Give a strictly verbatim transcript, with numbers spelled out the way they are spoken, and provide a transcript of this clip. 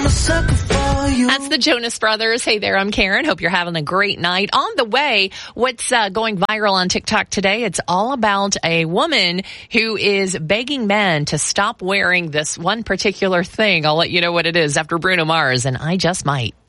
a sucker for you. That's the Jonas Brothers. Hey there, I'm Karen. Hope you're having a great night. On the way, what's uh, going viral on TikTok today? It's all about a woman who is begging men to stop wearing this one particular thing. I'll let you know what it is after Bruno Mars and I Just Might.